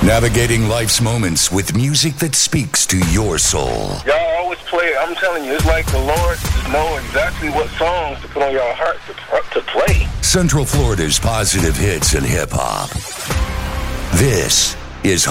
Navigating life's moments with music that speaks to your soul. Y'all always play, I'm telling you, it's like the Lord just know exactly what songs to put on your heart to play. Central Florida's positive hits and hip-hop. This is